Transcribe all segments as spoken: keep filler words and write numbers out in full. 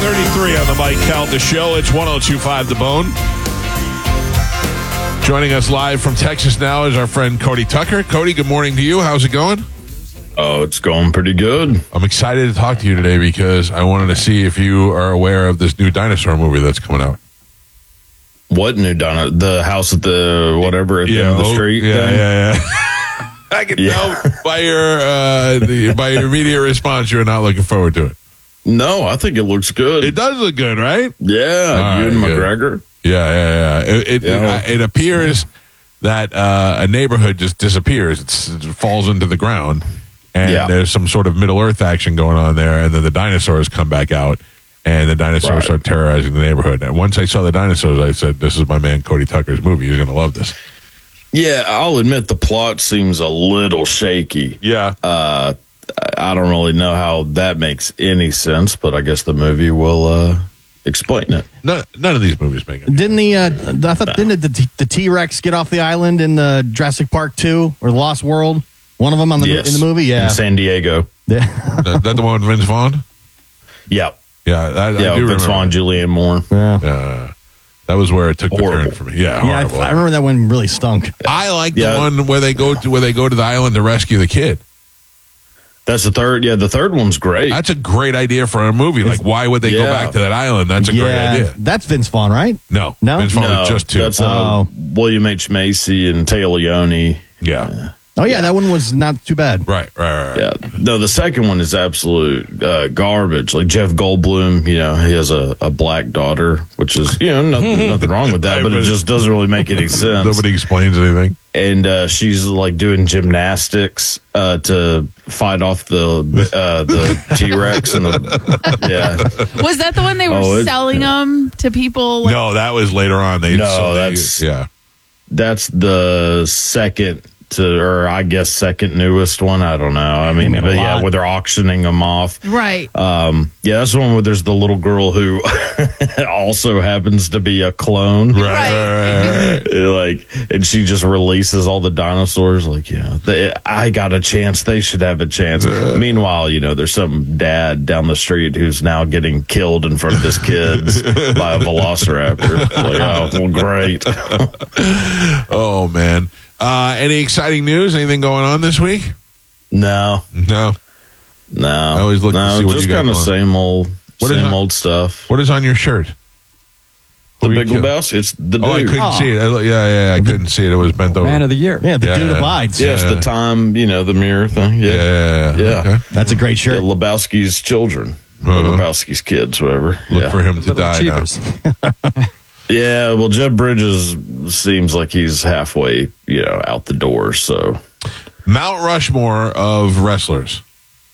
thirty-three on the Mike Calta Show. It's one oh two point five The Bone. Joining us live from Texas now is our friend Cody Tucker. Cody, good morning to you. How's it going? Oh, it's going pretty good. I'm excited to talk to you today because I wanted to see if you are aware of this new dinosaur movie that's coming out. What new dino? The house at the whatever at the Yeah, end of the oh, street? Yeah, thing? yeah, yeah. I can Yeah. tell by your uh, the, by your immediate response you're not looking forward to it. No, I think it looks good. It does look good, right? yeah, All Ewan right, good. McGregor. Yeah, yeah, yeah. It it, Yeah. it, it appears that uh, a neighborhood just disappears. It's, it falls into the ground, and Yeah. there's some sort of Middle Earth action going on there, and then the dinosaurs come back out, and the dinosaurs Right. start terrorizing the neighborhood. And once I saw the dinosaurs, I said, "This is my man Cody Tucker's movie. He's going to love this." Yeah, I'll admit the plot seems a little shaky. Yeah. Uh, I don't really know how that makes any sense, but I guess the movie will uh, explain it. None, none of these movies make it. Didn't the uh, I thought didn't the T- the T Rex get off the island in the Jurassic Park two or the Lost World? One of them on the Yes. in the movie, yeah. In San Diego. Yeah. That, that the one with Vince Vaughn? Yeah. Yeah, that, Yeah, I do Vince Vaughn, remember. Julianne Moore. yeah. Uh, that was where it took Horrible. the turn for me. Yeah, Yeah, I, horrible. I remember that one really stunk. I like Yeah. the one where they go to where they go to the island to rescue the kid. That's the third. Yeah, the third one's great. That's a great idea for a movie. Like, why would they go Yeah. back to that island? That's a great yeah, idea. that's Vince Vaughn, right? No, No? Vince Vaughn no, was just two. That's uh, Oh. William H. Macy and Taya Leone. yeah. Oh yeah, that one was not too bad. right, right, right. Yeah, no, the second one is absolute uh, garbage. Like Jeff Goldblum, you know, he has a, a black daughter, which is, you know, nothing, nothing wrong with that, but it just doesn't really make any sense. Nobody explains anything. And uh, she's like doing gymnastics uh, to fight off the uh, the T Rex and the yeah. Was that the one they were Oh, it- selling them to people? Like, No, that was later on. They No, so they- that's- yeah. That's the second to, or I guess second newest one. I don't know. I mean, mean, a but yeah, lot. where they're auctioning them off. Right. Um, yeah, that's the one where there's the little girl who also happens to be a clone. Right, right, right, right. Like, and she just releases all the dinosaurs. Like, yeah, they, I got a chance. They should have a chance. Meanwhile, you know, there's some dad down the street who's now getting killed in front of his kids by a velociraptor. Like, oh, well, great. Oh man. Uh, any exciting news? Anything going on this week? No, No. no. I always look to no, see what just you got kind of going. same old, What is same that? old stuff. What is on your shirt? The Who you Big kill- Lebowski. It's the dude. Oh, I couldn't Oh. see it. I, yeah, yeah, I couldn't see it. It was bent over. Man of the year. Yeah, the Yeah, dude yeah. abides. Yes, Yeah. the time, you know, the mirror thing. yeah, Yeah. yeah, Yeah. Okay. That's a great Yeah, shirt. Lebowski's children. Uh-huh. Lebowski's kids, whatever. Look yeah. for him to Little die now. Cheapers. Yeah, well, Jeff Bridges seems like he's halfway, you know, out the door. So, Mount Rushmore of wrestlers.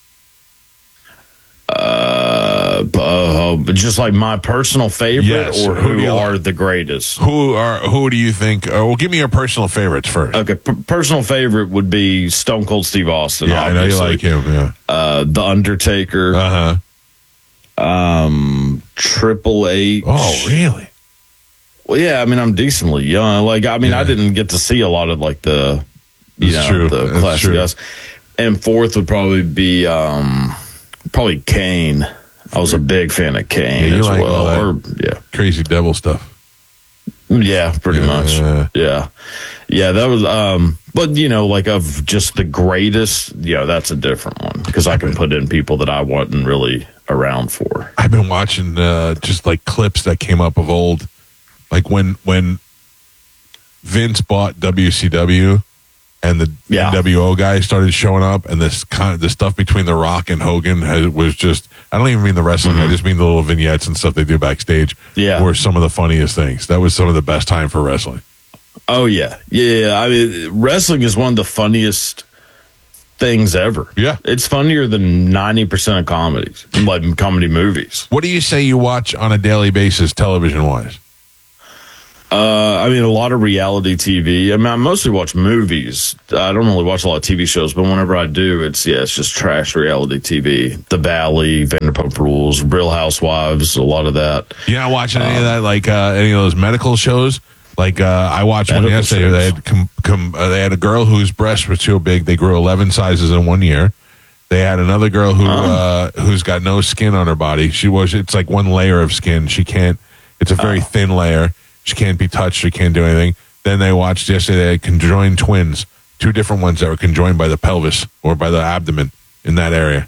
uh, uh, but just like my personal favorite, Yes. or Who do who you are like? the greatest? Who are who do you think? Uh, well, give me your personal favorites first. Okay, p- personal favorite would be Stone Cold Steve Austin. yeah, I know you obviously. like him. Yeah. Uh, the Undertaker, Uh huh. um, Triple H. Oh, really? Well, yeah, I mean, I'm decently young. Like, I mean, Yeah. I didn't get to see a lot of like the, you That's know, true. the That's classic true. guys. And fourth would probably be, um, probably Kane. I was a big fan of Kane Yeah, you as like all well. that. Or yeah, Crazy devil stuff. yeah, pretty Yeah, much. yeah. Yeah, yeah. That was, um, but you know, like of just the greatest. You know, that's a different one because I can put in people that I wasn't really around for. I've been watching uh, just like clips that came up of old, like when when Vince bought W C W and the Yeah. N W O guys started showing up, and this kind of the stuff between The Rock and Hogan has, was just. I don't even mean the wrestling. I just mean the little vignettes and stuff they do backstage. Mm-hmm. Yeah. were some of the funniest things. That was some of the best time for wrestling. Oh yeah, yeah. I mean, wrestling is one of the funniest things ever. Yeah. It's funnier than ninety percent of comedies, like comedy movies. What do you say you watch on a daily basis, television wise? Uh, I mean, a lot of reality T V. I mean, I mostly watch movies. I don't really watch a lot of T V shows, but whenever I do, it's, yeah, it's just trash reality T V. The Valley, Vanderpump Rules, Real Housewives, a lot of that. You're not watching any of that, like uh, any of those medical shows. Like uh, I watched one Medical yesterday. shows. They had com- com- uh, they had a girl whose breasts were too big. They grew eleven sizes in one year. They had another girl who uh, who's got no skin on her body. She was it's like one layer of skin. She can't. It's a very oh. thin layer. She can't be touched. She can't do anything. Then they watched yesterday. They had conjoined twins, two different ones that were conjoined by the pelvis or by the abdomen in that area.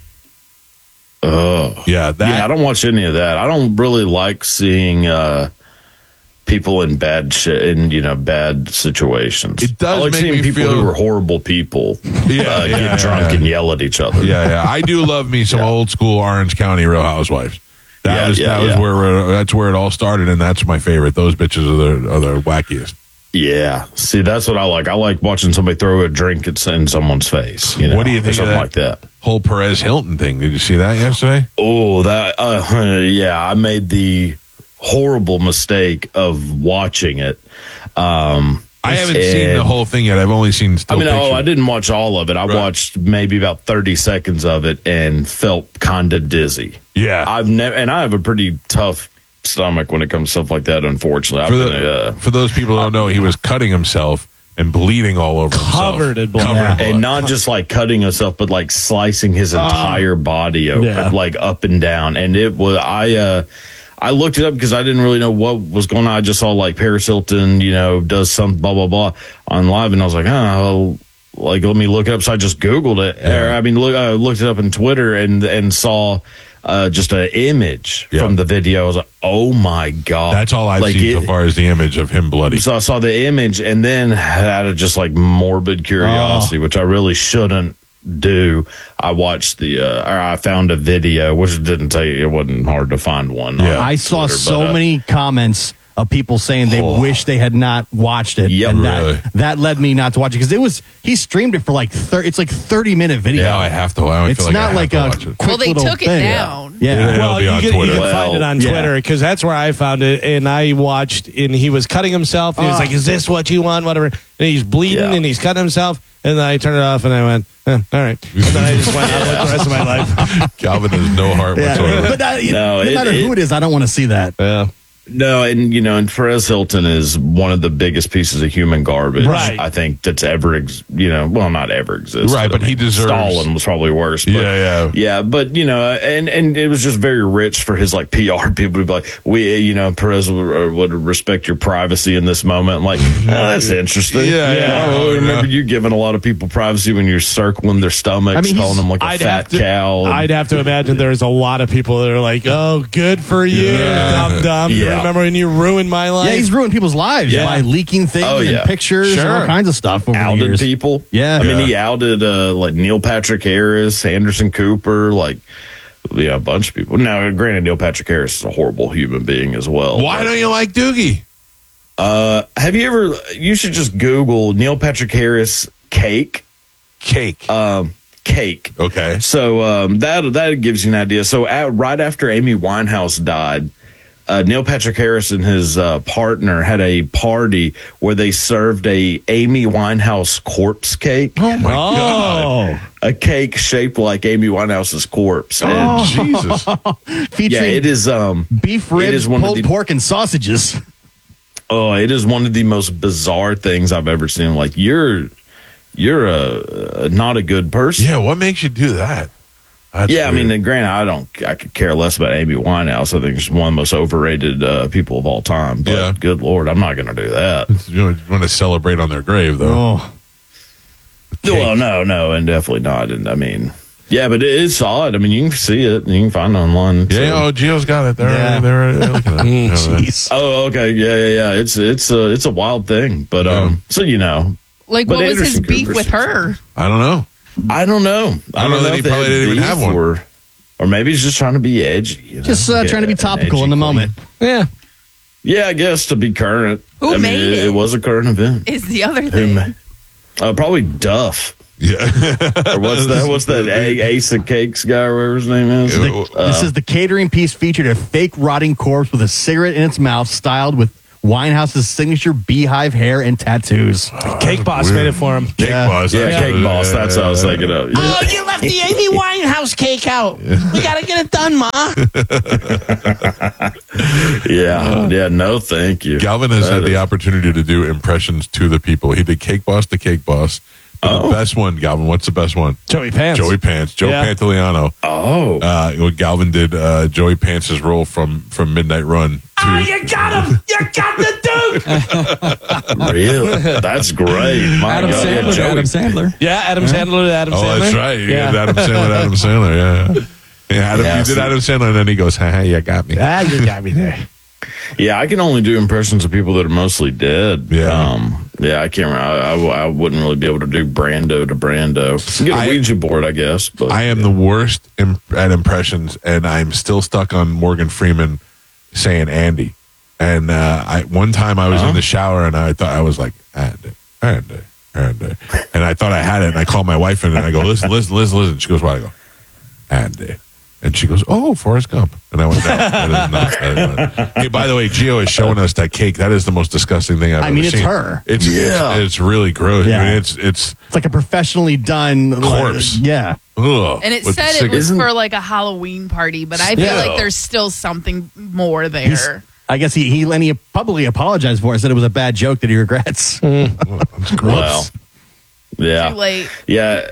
Oh, yeah, that, yeah. I don't watch any of that. I don't really like seeing uh, people in bad shit in you know bad situations. It does I like make seeing me people feel who are horrible people. Yeah, uh, yeah, get yeah, drunk yeah. and yell at each other. Yeah, yeah. I do love me some Yeah. old school Orange County Real Housewives. That Yeah, was yeah, that was yeah. where we're, that's where it all started, and that's my favorite. Those bitches are the are the wackiest. Yeah. See, that's what I like. I like watching somebody throw a drink in someone's face. You know, What do you or think of something that? like that? Whole Perez Hilton thing. Did you see that yesterday? Oh, that uh, yeah. I made the horrible mistake of watching it. Um, I haven't seen and- the whole thing yet. I've only seen. Still I mean, oh, pictures. I didn't watch all of it. I Right. watched maybe about thirty seconds of it and felt kind of dizzy. Yeah. I've never, and I have a pretty tough stomach when it comes to stuff like that. Unfortunately, for, I've been, the, uh, for those people who don't know, he was cutting himself and bleeding all over Covered in himself. blood. Covered in blood. and not just like cutting himself, but like slicing his entire body open, Yeah. like up and down. And it was I. uh I looked it up because I didn't really know what was going on. I just saw like Paris Hilton, you know, does some blah, blah, blah on live. And I was like, oh, like, let me look it up. So I just Googled it. Yeah. Or, I mean, look, I looked it up on Twitter and, and saw uh, just an image Yeah. from the video. I was like, oh my God. That's all I've like seen it, so far is the image of him bloody. So I saw the image and then had a just like morbid curiosity, Oh. which I really shouldn't do. I watched the, uh, or I found a video, which didn't tell you, it wasn't hard to find one. Yeah. on I saw Twitter, so but, uh, many comments of people saying they Oh. wish they had not watched it. Yep. and Really? that, that led me not to watch it because it was he streamed it for like thirty. It's like thirty minute video. Yeah, I have to. I It's feel like I not have like to a watch it. quick Well, they little took it thing. down. Yeah. Yeah. It'll Well, be you on can, Twitter. you can Well, find it on yeah. Twitter because that's where I found it. And I watched, and he was cutting himself. And he was Oh. like, "Is this what you want?" Whatever. And he's bleeding, Yeah. and he's cutting himself. And then I turned it off, and I went, eh, "All right." And then I just went out with the rest of my life. Calvin has no heart Yeah. whatsoever. But uh, No, no it- matter it- who it is, I don't want to see that. Yeah. No, and you know, and Perez Hilton is one of the biggest pieces of human garbage Right. I think that's ever, ex- you know, well, not ever existed. Right, but I he deserves- Stalin was probably worse. But, Yeah, yeah. yeah. But you know, and and it was just very rich for his like P R people to be like, we, you know, Perez would, would respect your privacy in this moment. I'm like, oh, that's interesting. Yeah, yeah. I Oh, remember yeah. you giving a lot of people privacy when you're circling their stomachs, I mean, he's- calling them like a I'd fat have to, cow. and- I'd have to imagine there's a lot of people that are like, "Oh, good for you, Yeah. dumb dumb." Yeah. Remember when you ruined my life? Yeah, he's ruined people's lives Yeah. by leaking things Oh, yeah. and pictures and Sure. all kinds of stuff over the outed years. people. Yeah. I mean, Yeah. he outed uh, like Neil Patrick Harris, Anderson Cooper, like yeah, a bunch of people. Now, granted, Neil Patrick Harris is a horrible human being as well. Why but, don't you like Doogie? uh, have you ever? You should just Google Neil Patrick Harris cake. Cake. Um, cake. okay. So um, that that gives you an idea. So at, right after Amy Winehouse died, uh, Neil Patrick Harris and his uh, partner had a party where they served a Amy Winehouse corpse cake. Oh my God. Oh, A cake shaped like Amy Winehouse's corpse. And Oh, Jesus. yeah, featuring it is. Um, beef it ribs, is one of pulled the- pork, and sausages. oh, it is one of the most bizarre things I've ever seen. Like you're, you're a, a not a good person. Yeah, what makes you do that? That's Yeah, I mean, weird. and granted, I don't, I could care less about Amy Winehouse. I think she's one of the most overrated uh, people of all time. But Yeah. good Lord, I'm not going to do that. you want to celebrate on their grave, though. Oh, Well, no, no, and definitely not. And I mean, yeah, but it is solid. I mean, you can see it and you can find it online. Yeah, so- oh, Gio's got it. They're, Yeah. they're, they're looking at it. jeez. Oh, okay, yeah, yeah, yeah. It's it's a it's a wild thing, but um, so you know, Like, But what was his Anderson beef Cooper's- with her? I don't know. I don't know. I don't know that if he they probably had didn't even beef have one. or, or maybe he's just trying to be edgy. You know? Just uh, Yeah, trying to be an topical edgy in the queen. moment. yeah. Yeah, I guess to be current. Who I mean, made it, it? it was a current event. Is the other Who thing. ma- Uh, probably Duff. Yeah. Or what's that? What's that? A- Ace of Cakes guy, or whatever his name is. Yeah. The- this is the catering piece featured a fake rotting corpse with a cigarette in its mouth, styled with Winehouse's signature beehive hair and tattoos. Cake Boss weird. made it for him. Cake Yeah. Boss. Yeah, that's Cake what it- Boss. That's what I was yeah. thinking of. Oh, you left the Amy Winehouse cake out. We gotta get it done, Ma. Yeah, yeah. No, thank you. Galvin has That had the is- opportunity to do impressions to the people. He did Cake Boss to Cake Boss, The best one, Galvin. What's the best one? Joey Pants. Joey Pants. Joe Yeah. Pantoliano. Oh, Uh, when Galvin did uh, Joey Pants' role from from Midnight Run. Ah, you got him! You got the Duke! really? That's great. My Adam God. Sandler. Joey- Adam Sandler. Yeah, Adam Sandler to Adam Oh, Sandler. that's right. You Yeah. did Adam Sandler. Adam Sandler. Yeah. Yeah, Adam, Yeah, you did so- Adam Sandler, and then he goes, "Ha, you got me." Ah, you got me there. Yeah, I can only do impressions of people that are mostly dead. Yeah. um, yeah. I can't. Remember. I, I, I wouldn't really be able to do Brando to Brando. Get a I- Ouija board, I guess. But I am the worst im- at impressions, and I'm still stuck on Morgan Freeman saying Andy. And uh, I one time I was in the shower, and I thought I was like Andy, Andy, Andy, and I thought I had it, and I called my wife in, and I go, "Listen, listen, listen, listen." She goes, "What?" I go, Andy. And she goes, "Oh, Forrest Gump." And I went, "No, that is not." That is not. Hey, by the way, Gio is showing us that cake. That is the most disgusting thing I've I ever mean, it's seen. her. It's, Yeah. it's it's really gross. Yeah. I mean, it's it's It's like a professionally done like, Corpse. yeah. ugh. And it With the said it cigarette- was Isn't- for like a Halloween party, but I feel Yeah. like there's still something more He's- there. I guess he he and he publicly apologized for it. Said it was a bad joke that he regrets. It's gross. well, yeah, Too late. yeah.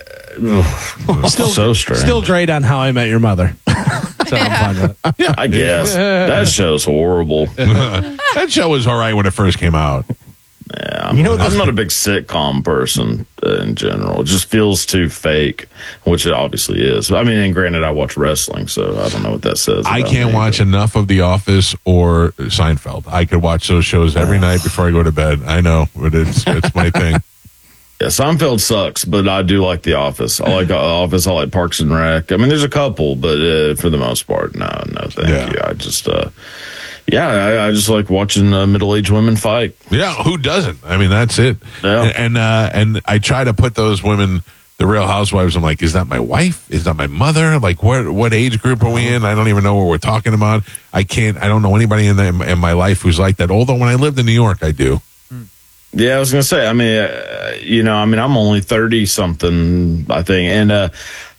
Ugh. Still, so strange. Still great on How I Met Your Mother. So I'm fine with it. I guess that show's horrible. That show was all right when it first came out. Yeah, You know what I'm this- not a big sitcom person uh, in general. It just feels too fake, which it obviously is. I mean, and granted, I watch wrestling, so I don't know what that says. I about can't me, watch but- enough of The Office or Seinfeld. I could watch those shows every night before I go to bed. I know, but it's it's my thing. Yeah, Seinfeld sucks, but I do like The Office. I like The Office. I like Parks and Rec. I mean, there's a couple, but uh, for the most part, no, no, thank Yeah. you. I just, uh, yeah, I, I just like watching uh, middle-aged women fight. Yeah, who doesn't? I mean, that's it. Yeah. And and, uh, and I try to put those women, the Real Housewives. I'm like, is that my wife? Is that my mother? Like, what what age group are we in? I don't even know what we're talking about. I can't. I don't know anybody in the, in my life who's like that. Although when I lived in New York, I do. Yeah, I was gonna say. I mean, uh, you know, I mean, I'm only thirty something, I think, and uh,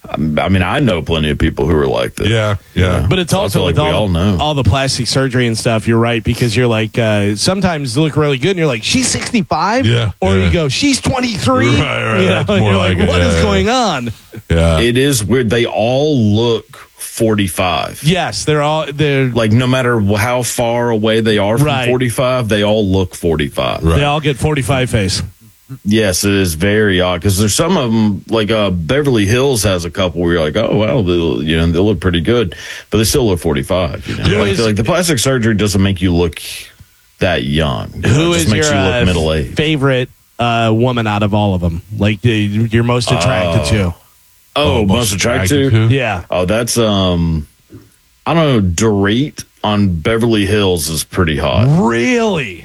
I mean, I know plenty of people who are like this. Yeah, yeah. But it's So I also feel like with we all, all know. all the plastic surgery and stuff. You're right, because you're like, uh, sometimes they look really good and you're like, she's sixty-five? Yeah, Or yeah. you go, she's twenty-three? Right, right, You know, that's and more you're like like, it, what is yeah, yeah. going on? yeah. It is weird. They all look forty-five. Yes, they're all, they're, Like, no matter how far away they are from Right. forty-five, they all look forty-five. Right. they all get forty-five face. Yes, it is very odd because there's some of them, like uh, Beverly Hills has a couple where you're like, oh, well, they, you know, they look pretty good, but they still look forty-five. You know? Who like, is- like the plastic surgery doesn't make you look that young. You know, Who it just is makes your you look uh, middle aged. favorite uh, woman out of all of them? Like, the, you're most attracted to? Oh, most attractive. to? Yeah. Oh, that's um, I don't know. Dorit on Beverly Hills is pretty hot. Really?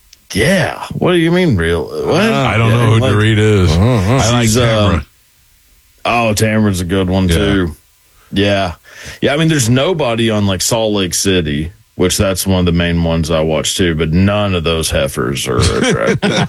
Yeah. What do you mean, real? What? I don't Yeah, know who like- Dorit is. I like She's, Tamara. um, Oh, Tamara's a good one Yeah. too. Yeah, yeah. I mean, there's nobody on like Salt Lake City, which that's one of the main ones I watch too. But none of those heifers are attractive.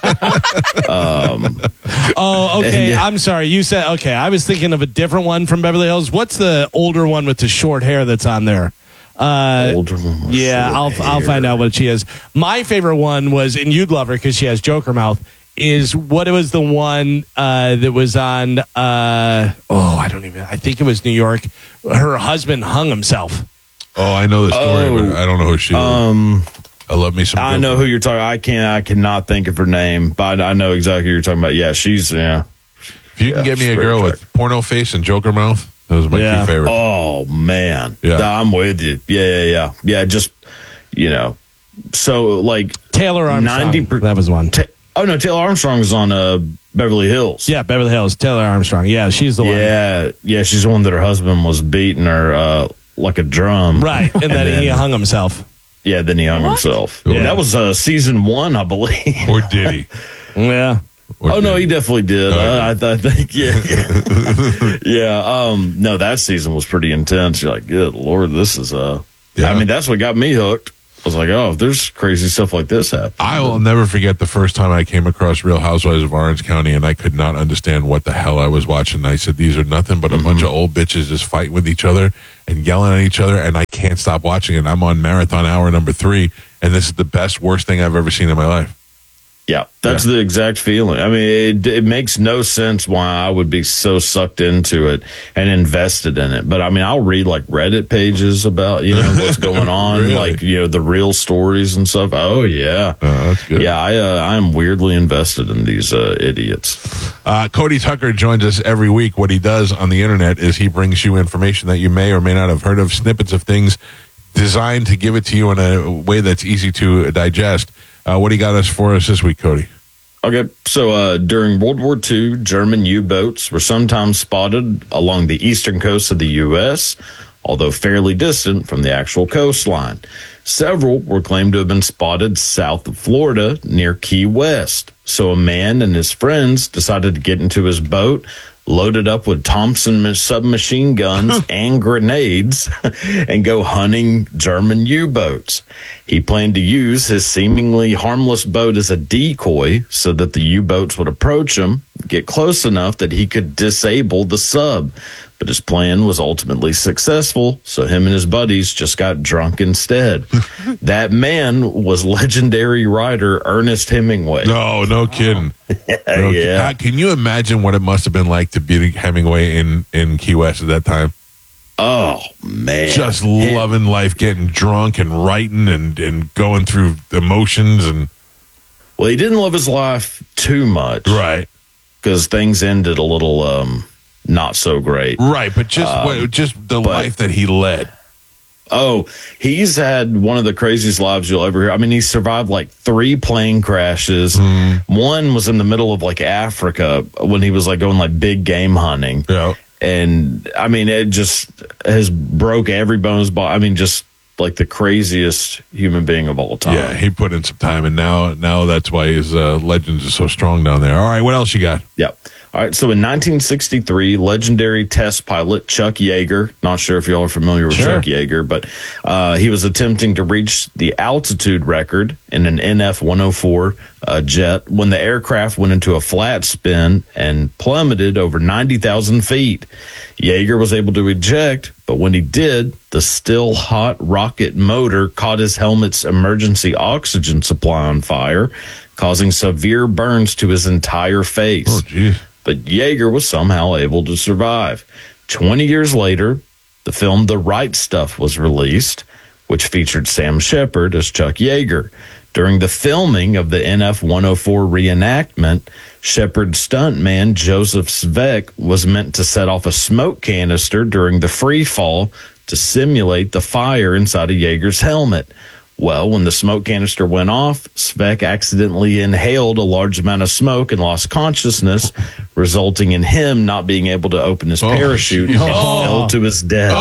Oh, okay. Yeah. I'm sorry. You said, okay, I was thinking of a different one from Beverly Hills. What's the older one with the short hair that's on there? Uh, Older one with yeah, short I'll I'll hair. find out what she is. My favorite one was, and you'd love her because she has Joker mouth. Is what it was the one uh, that was on? Uh, oh, I don't even. I think it was New York. Her husband hung himself. Oh, I know the story, Oh. but I don't know who she is. Um, I love me some. I good- know who you're talking. I can't. I cannot think of her name, but I know exactly who you're talking about. Yeah, she's yeah. If you can Yeah, get me a she's girl very with porno face and Joker mouth, those are my Yeah. two favorites. Oh man, Yeah. I'm with you. Yeah, yeah, yeah, yeah. Just you know, so like Taylor Armstrong. ninety per- that was one. Ta- oh no, Taylor Armstrong is on uh, Beverly Hills. Yeah, Beverly Hills. Taylor Armstrong. Yeah, she's the one. yeah, yeah. She's the one that her husband was beating her uh, like a drum. Right, and, then, then- he hung himself. Yeah, then he hung himself. Yeah. That was uh, season one, I believe. Or did he? Yeah. Or Oh no, did he definitely did. Oh, I, I, I think, yeah, yeah, yeah. Um, no, that season was pretty intense. You're like, good lord, this is uh. Yeah. I mean, that's what got me hooked. I was like, oh, if there's crazy stuff like this happening. I will never forget the first time I came across Real Housewives of Orange County, and I could not understand what the hell I was watching. I said, these are nothing but a bunch of old bitches just fighting with each other and yelling at each other, and I can't stop watching it. I'm on marathon hour number three, and this is the best, worst thing I've ever seen in my life. Yeah, that's the exact feeling. I mean, it, it makes no sense why I would be so sucked into it and invested in it. But I mean, I'll read like Reddit pages about, you know, what's going on, Really? like, you know, the real stories and stuff. Oh, yeah. Oh, that's good. Yeah, I, uh, I'm weirdly invested in these uh, idiots. Uh, Cody Tucker joins us every week. What he does on the internet is he brings you information that you may or may not have heard of, snippets of things designed to give it to you in a way that's easy to digest. Uh, what do you got us for us this week, Cody? Okay, so uh, during World War Two, German U-boats were sometimes spotted along the eastern coast of the U S, although fairly distant from the actual coastline. Several were claimed to have been spotted south of Florida near Key West. So a man and his friends decided to get into his boat, loaded up with Thompson submachine guns and grenades, and go hunting German U-boats. He planned to use his seemingly harmless boat as a decoy so that the U-boats would approach him, get close enough that he could disable the sub. But his plan was ultimately successful, so him and his buddies just got drunk instead. That man was legendary writer Ernest Hemingway. No, no kidding. No, Yeah. uh, Can you imagine what it must have been like to be Hemingway in, in Key West at that time? Oh, man. Just loving life, getting drunk and writing and, and going through emotions and Well, he didn't live his life too much. right, Because things ended a little um, not so great. right. But just Um, what, just the but- life that he led. Oh, he's had one of the craziest lives you'll ever hear. I mean, he survived like three plane crashes. One was in the middle of like Africa when he was like going like big game hunting. Yeah. And I mean, it just has broke every bone in his body. I mean, just like the craziest human being of all time. Yeah, he put in some time, and now now that's why his uh, legends are so strong down there. All right, what else you got? Yep. All right. So in nineteen sixty-three, legendary test pilot Chuck Yeager, not sure if y'all are familiar with Sure. Chuck Yeager, but uh, he was attempting to reach the altitude record in an N F one oh four uh, jet when the aircraft went into a flat spin and plummeted over ninety thousand feet. Yeager was able to eject, but when he did, the still hot rocket motor caught his helmet's emergency oxygen supply on fire, causing severe burns to his entire face. Oh, geez. But Yeager was somehow able to survive. twenty years later, the film The Right Stuff was released, which featured Sam Shepard as Chuck Yeager. During the filming of the N F one oh four reenactment, Shepard's stuntman Joseph Svek was meant to set off a smoke canister during the free fall to simulate the fire inside of Yeager's helmet. Well, when the smoke canister went off, Svek accidentally inhaled a large amount of smoke and lost consciousness, resulting in him not being able to open his Oh, parachute and oh. fell to his death.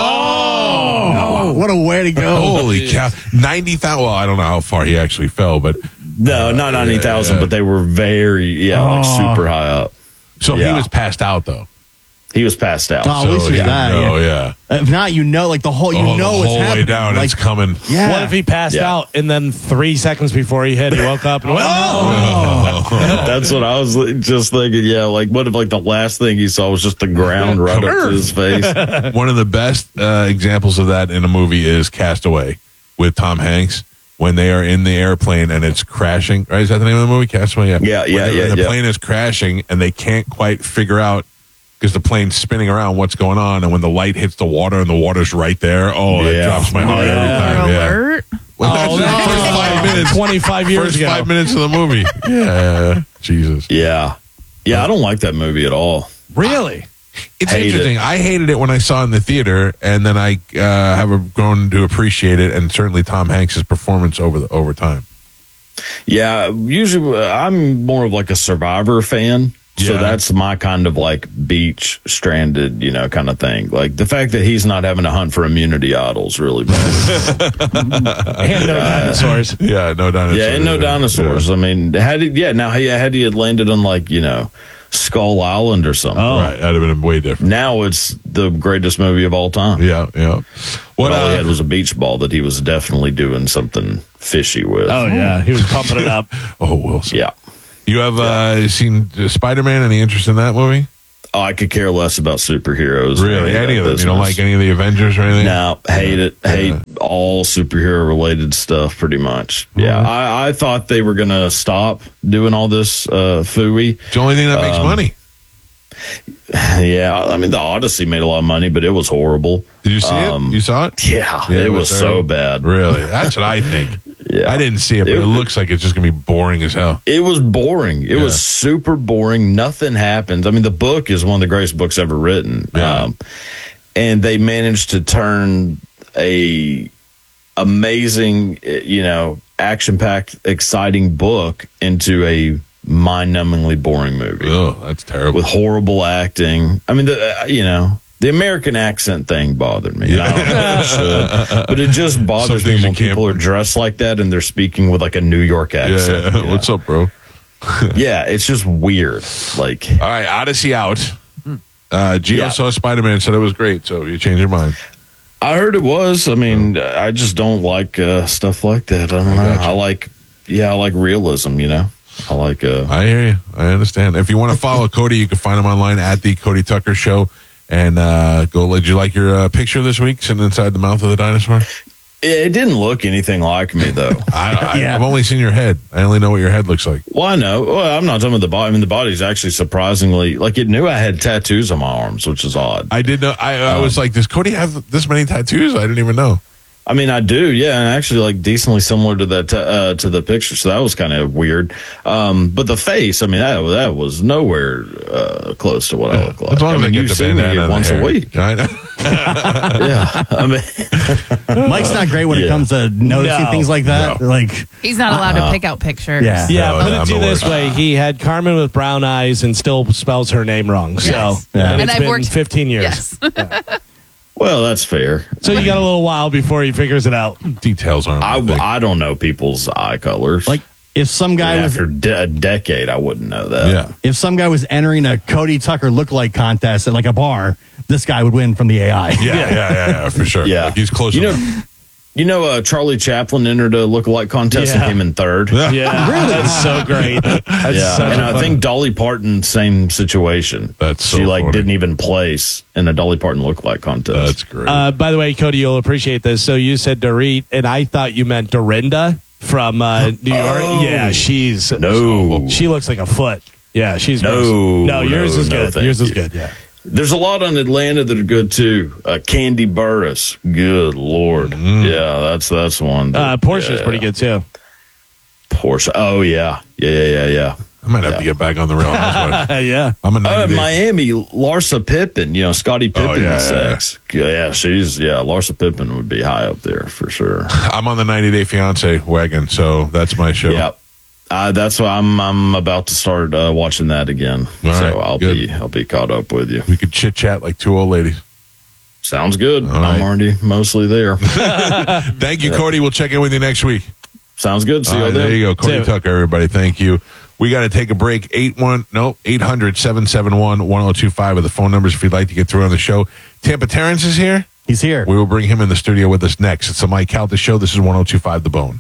Oh, what a way to go. Holy cow. ninety thousand. Well, I don't know how far he actually fell, but No, not ninety thousand, yeah. but they were very, yeah, like Oh. super high up. so he Yeah. was passed out, though. He was passed out. Oh, at least So, there's yeah, that. no, yeah. yeah. If not, you know, like the whole, you oh, know the what's whole happening. way down, like, it's coming. yeah. What if he passed Yeah. out and then three seconds before he hit, he woke up and went, oh. That's what I was li- just thinking. Yeah, like what if like the last thing he saw was just the ground right up to his face? One of the best uh, examples of that in a movie is Castaway with Tom Hanks when they are in the airplane and it's crashing. Right? Is that the name of the movie? Castaway? Yeah. Yeah, yeah, When the, yeah, The yeah. plane is crashing and they can't quite figure out because the plane's spinning around what's going on. And when the light hits the water and the water's right there, oh, it Yeah. drops my heart every Yeah. time. Yeah. Alert. Well, Oh, that's the first five minutes. twenty-five years First ago. five minutes of the movie. Yeah. Jesus. Yeah, yeah. I don't like that movie at all. Really? It's Hate interesting. it. I hated it when I saw it in the theater, and then I uh, have grown to appreciate it, and certainly Tom Hanks' performance over the over time. Yeah, usually uh, I'm more of like a Survivor fan. So Yeah. that's my kind of like beach stranded, you know, kind of thing. Like the fact that he's not having to hunt for immunity idols really bad. And no dinosaurs. Yeah, no dinosaurs. yeah, and no dinosaurs. I mean, had he, yeah, now he had he had landed on like, you know, Skull Island or something. Yeah. Right, that'd have been way different. Now it's the greatest movie of all time. Yeah, yeah. What? But all he Uh, had was a beach ball that he was definitely doing something fishy with. Oh, yeah. He was pumping it up. oh, Wilson. Yeah. You have uh, seen uh, Spider-Man? Any interest in that movie? Oh, I could care less about superheroes. Really? Any of them? You don't like any of the Avengers or anything? No, hate it. Hate Yeah. all superhero related stuff, pretty much. Yeah, Mhm. I, I thought they were going to stop doing all this uh, phooey. It's the only thing that makes Um, money. Yeah, I mean, the Odyssey made a lot of money, but it was horrible. Did you see um, it? You saw it? Yeah, Yeah, it it was was so terrible. bad. Really? That's what I think. Yeah. I didn't see it, but it, It- looks like it's just going to be boring as hell. It was boring. It Yeah. was super boring. Nothing happens. I mean, the book is one of the greatest books ever written. Yeah. Um, and they managed to turn a amazing, eh, you know, action-packed, exciting book into a mind-numbingly boring movie Oh, that's terrible. with horrible acting. I mean, the, uh, you know, the American accent thing bothered me. I don't know if it should, but it just Some bothers things me you when can't- people are dressed like that and they're speaking with like a New York yeah, accent. yeah. you know? What's up, bro? Yeah, it's just weird. Like, All right, Odyssey out. Uh, Gio Yeah. saw Spider-Man, said it was great, so you changed your mind. I heard it was. I mean, I just don't like uh, stuff like that. I don't know. gotcha. I like, yeah, I like realism. You know, I like. Uh, I hear you. I understand. If you want to follow Cody, you can find him online at the Cody Tucker Show. And uh, go. Did you like your uh, picture this week, sitting inside the mouth of the dinosaur? it didn't look anything like me though. I, I, Yeah. I've only seen your head. I only know what your head looks like. Well, I know. Well, I'm not talking about the body. I mean, the body's actually surprisingly like it knew I had tattoos on my arms, which is odd. I did know. I, I was like, does Cody have this many tattoos? I didn't even know. I mean, I do, yeah, and actually, like decently similar to that uh, to the picture. So that was kind of weird. Um, but the face, I mean, that that was nowhere uh, close to what I look like. As long I as mean, they you get the see me bandana and the once hair. a week. I know. Yeah, I mean, Mike's not great when it Yeah. comes to noticing No. things like that. No. Like, He's not allowed to pick out pictures. Yeah. Yeah, No, put I'm it to the you this worst. way: he had Carmen with brown eyes and still spells her name wrong. So, Yes. Yeah. and And it's I've been worked- fifteen years. Yes. well, that's fair. So you got a little while before he figures it out. Details aren't. I, my thing. I don't know people's eye colors. like if some guy was after de- a decade, I wouldn't know that. yeah. if some guy was entering a Cody Tucker lookalike contest at like a bar, this guy would win from the A I. Yeah, yeah, yeah, yeah, for sure. Yeah. Like, he's close You enough. know, you know, uh, Charlie Chaplin entered a lookalike contest Yeah. and came in third. Yeah, that's so great. That's Yeah, such and a I fun- think Dolly Parton, same situation. That's so she like funny. didn't even place in a Dolly Parton lookalike contest. That's great. Uh, by the way, Cody, you'll appreciate this. So you said Dorit, and I thought you meant Dorinda from uh, New York. Oh. Yeah, she's no, She looks like a foot. Yeah, she's No, gross. no. Yours no, is no, good. thank Yours is you. good. Yeah. there's a lot on Atlanta that are good too. Uh, Candy Burris, good lord, yeah, that's that's one. Uh, that- Portia's yeah. pretty good too. Portia, oh yeah, yeah, yeah, yeah, yeah. I might have to get back on the Real Housewives. Uh, yeah. I'm a Uh, ninety day- Miami, Larsa Pippen, you know, Scottie Pippen Oh, yeah, and yeah, sex. Yeah, yeah, she's, yeah, Larsa Pippen would be high up there for sure. I'm on the ninety day fiance wagon, so that's my show. Yeah. Uh, that's why I'm I'm about to start uh, watching that again. All right, so I'll good. be I'll be caught up with you. We could chit chat like two old ladies. Sounds good. All I'm right. already mostly there. Thank you, Cody. We'll check in with you next week. Sounds good. See All you right, then. there you go, Cody See you. Tucker. Everybody, thank you. We got to take a break. Eight one no eight hundred seven seven one one zero two five are the phone numbers if you'd like to get through on the show. Tampa Terrence is here. He's here. We will bring him in the studio with us next. It's the Mike Calta Show. This is one zero two five The Bone.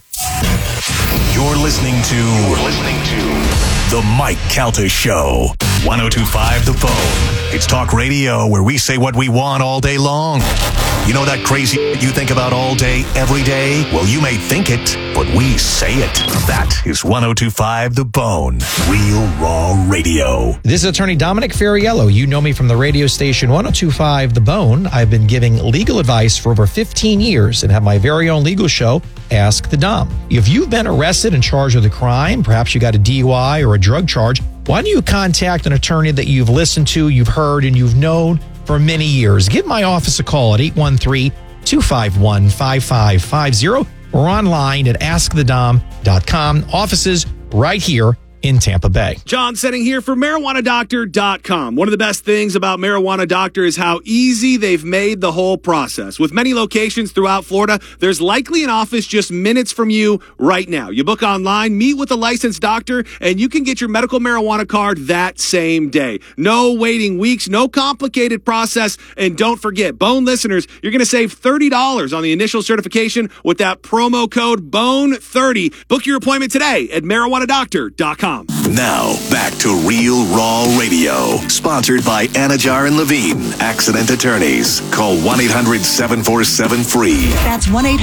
You're listening to You're listening to The Mike Calta Show. one oh two point five The Bone. It's talk radio where we say what we want all day long. You know that crazy you think about all day, every day? Well, you may think it, but we say it. That is one oh two point five The Bone. Real raw radio. This is attorney Dominic Ferriello. You know me from the radio station one oh two point five The Bone. I've been giving legal advice for over fifteen years and have my very own legal show, Ask the Dom. If you've been arrested and charged with a crime, perhaps you got a D U I or a drug charge, why don't you contact an attorney that you've listened to, you've heard, and you've known for many years? Give my office a call at eight one three, two five one, five five five zero or online at ask the dom dot com. Offices right here in Tampa Bay. John Setting here for marijuana doctor dot com. One of the best things about Marijuana Doctor is how easy they've made the whole process. With many locations throughout Florida, there's likely an office just minutes from you right now. You book online, meet with a licensed doctor, and you can get your medical marijuana card that same day. No waiting weeks, no complicated process, and don't forget, Bone listeners, you're going to save thirty dollars on the initial certification with that promo code B O N E thirty. Book your appointment today at marijuana doctor dot com. Now, back to Real Raw Radio. Sponsored by Anajar and Levine, Accident Attorneys. Call one eight hundred seven four seven free. That's one eight hundred